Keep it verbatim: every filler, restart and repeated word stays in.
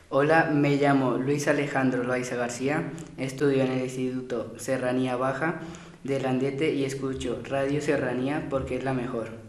Hola, me llamo Luis Alejandro Loaiza García, estudio en el Instituto Serranía Baja de Landete y escucho Radio Serranía porque es la mejor.